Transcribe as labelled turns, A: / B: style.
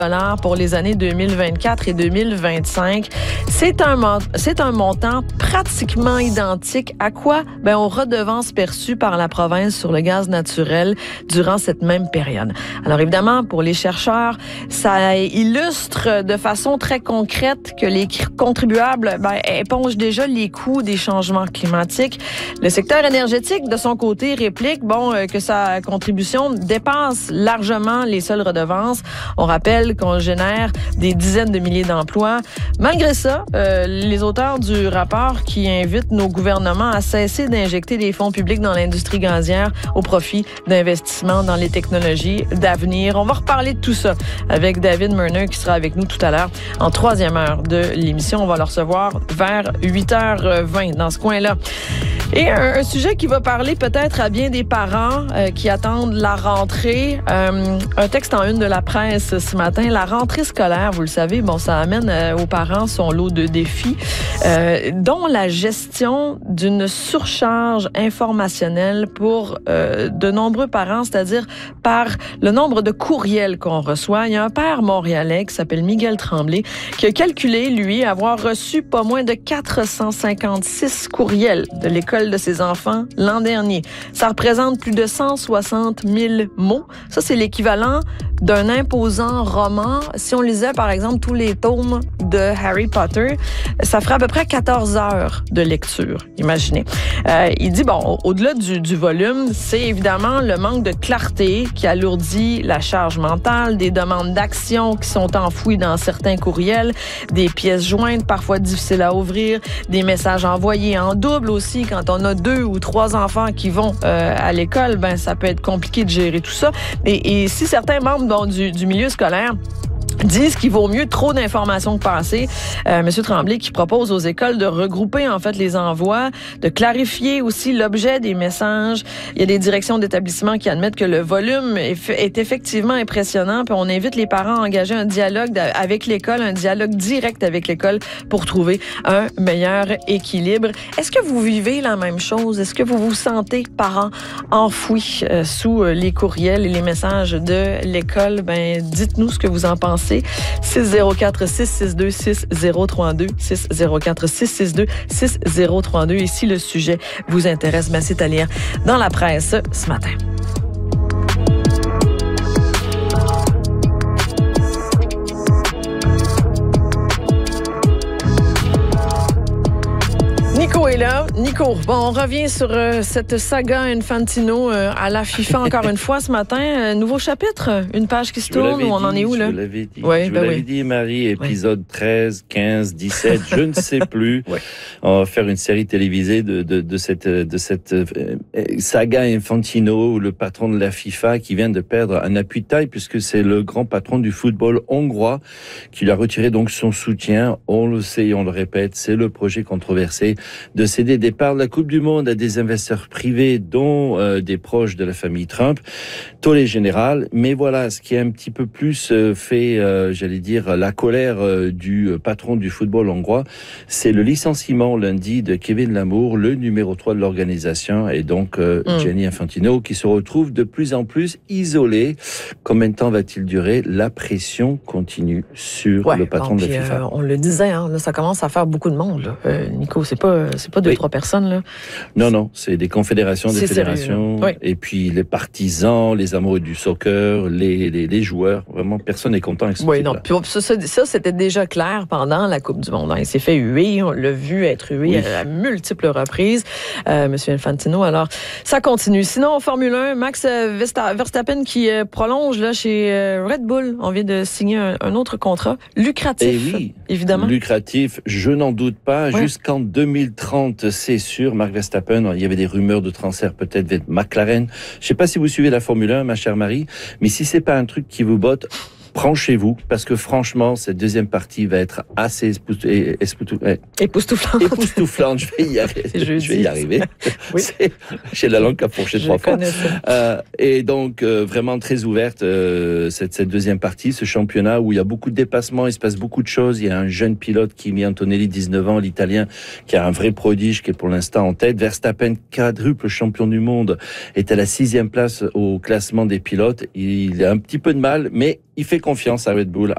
A: pour les années 2024 et 2025. C'est un montant pratiquement identique à quoi? Aux redevances perçues par la province sur le gaz naturel durant cette même période. Alors évidemment, pour les chercheurs, ça illustre de façon très concrète que les contribuables épongent déjà les coûts des changements climatiques. Le secteur énergétique, de son côté, réplique que sa contribution dépasse largement les seules redevances. On rappelle qu'on génère des dizaines de milliers d'emplois. Malgré ça, les auteurs du rapport qui invitent nos gouvernements à cesser d'injecter des fonds publics dans l'industrie gazière au profit d'investissements dans les technologies d'avenir. On va reparler de tout ça avec David Murner qui sera avec nous tout à l'heure en troisième heure de l'émission. On va le recevoir vers 8h20 dans ce coin-là. Et un sujet qui va parler peut-être à bien des parents qui attendent la rentrée. Un texte en une de la presse ce matin. La rentrée scolaire, vous le savez, ça amène aux parents son lot de défis, dont la gestion d'une surcharge informationnelle pour de nombreux parents, c'est-à-dire par le nombre de courriels qu'on reçoit. Il y a un père montréalais qui s'appelle Miguel Tremblay qui a calculé, lui, avoir reçu pas moins de 456 courriels de l'école de ses enfants l'an dernier. Ça représente plus de 160 000 mots. Ça, c'est l'équivalent d'un imposant roman. Si on lisait, par exemple, tous les tomes de Harry Potter, ça ferait à peu près 14 heures de lecture, imaginez. Il dit, au-delà du volume, c'est évidemment le manque de clarté qui alourdit la charge mentale, des demandes d'action qui sont enfouies dans certains courriels, des pièces jointes parfois difficiles à ouvrir, des messages envoyés en double aussi. Quand on a 2 ou 3 enfants qui vont à l'école, ça peut être compliqué de gérer tout ça. Et si certains membres du milieu scolaire disent qu'il vaut mieux trop d'informations que pas assez. Monsieur Tremblay qui propose aux écoles de regrouper en fait les envois, de clarifier aussi l'objet des messages. Il y a des directions d'établissement qui admettent que le volume est effectivement impressionnant. Puis on invite les parents à engager un dialogue avec l'école, un dialogue direct avec l'école pour trouver un meilleur équilibre. Est-ce que vous vivez la même chose? Est-ce que vous vous sentez, parents, enfouis sous les courriels et les messages de l'école? Dites-nous ce que vous en pensez. 604-662-6032, 604-662-6032. Et si le sujet vous intéresse, c'est à lire dans la presse ce matin. Nico est là. Nico, on revient sur cette saga Infantino à la FIFA encore une fois ce matin. Nouveau chapitre, une page qui se tourne, on en est où là?
B: Je vous l'avais dit. Oui, je vous l'avais dit, Marie, épisode 13, 15, 17, je ne sais plus. On va faire une série télévisée de cette saga Infantino, le patron de la FIFA qui vient de perdre un appui de taille puisque c'est le grand patron du football hongrois qui lui a retiré donc son soutien. On le sait et on le répète, c'est le projet controversé de céder des parts de la Coupe du Monde à des investisseurs privés, dont des proches de la famille Trump. Tollé général. Mais voilà, ce qui est un petit peu plus fait, la colère du patron du football hongrois, c'est le licenciement lundi de Kevin Lamour, le numéro 3 de l'organisation, et donc Gianni Infantino, qui se retrouve de plus en plus isolé. Combien de temps va-t-il durer? La pression continue sur le patron de la FIFA.
A: On le disait, là, ça commence à faire beaucoup de monde. Là. Nico, c'est pas 2-3 personnes. Là.
B: Non, c'est des confédérations, des fédérations, et puis les partisans, les amoureux du soccer, les joueurs. Vraiment, personne n'est content avec ce
A: ça, c'était déjà clair pendant la Coupe du Monde. Il s'est fait huer, on l'a vu être hué à multiples reprises, Monsieur Infantino. Alors, ça continue. Sinon, en Formule 1, Max Verstappen qui prolonge là, chez Red Bull. On vient de signer un autre contrat lucratif, évidemment.
B: Lucratif, je n'en doute pas. Jusqu'en 2030, c'est sûr. Max Verstappen, il y avait des rumeurs de transfert peut-être vers McLaren. Je ne sais pas si vous suivez la Formule 1, ma chère Marie, mais si c'est pas un truc qui vous botte, branchez-vous, parce que franchement, cette deuxième partie va être assez époustouflante. Je vais y arriver. J'ai la langue qui a fourché 3 fois. Et donc, vraiment très ouverte, cette deuxième partie, ce championnat où il y a beaucoup de dépassements, il se passe beaucoup de choses. Il y a un jeune pilote, Kimi Antonelli, 19 ans, l'Italien, qui a un vrai prodige, qui est pour l'instant en tête. Verstappen, quadruple champion du monde, est à la 6e place au classement des pilotes. Il a un petit peu de mal, mais il fait confiance à Red Bull.